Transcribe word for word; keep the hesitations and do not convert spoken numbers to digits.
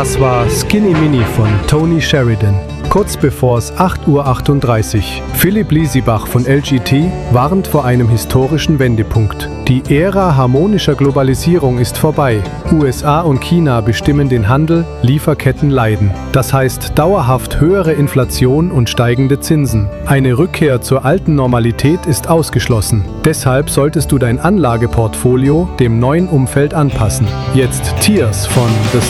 Das war Skinny Mini von Tony Sheridan. Kurz bevor es acht Uhr achtunddreißig. Philipp Liesibach von L G T warnt vor einem historischen Wendepunkt. Die Ära harmonischer Globalisierung ist vorbei. U S A und China bestimmen den Handel, Lieferketten leiden. Das heißt dauerhaft höhere Inflation und steigende Zinsen. Eine Rückkehr zur alten Normalität ist ausgeschlossen. Deshalb solltest du dein Anlageportfolio dem neuen Umfeld anpassen. Jetzt Tears von The